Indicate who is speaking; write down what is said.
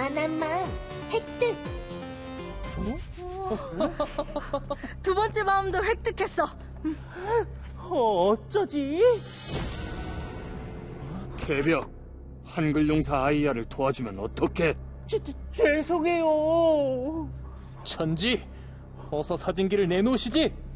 Speaker 1: 미안한 마음 획득.
Speaker 2: 두 번째 마음도 획득했어.
Speaker 3: 어쩌지?
Speaker 4: 개벽, 한글 용사 아이야를 도와주면 어떡해?
Speaker 3: 죄송해요.
Speaker 5: 천지, 어서 사진기를 내놓으시지.